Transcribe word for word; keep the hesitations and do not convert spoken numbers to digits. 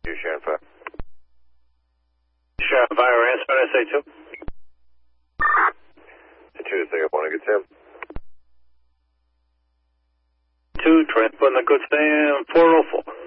You Sharon five. Sharon five, answer S A two. two to pick up on a good Sam. Two, transport on the good Sam, four oh four.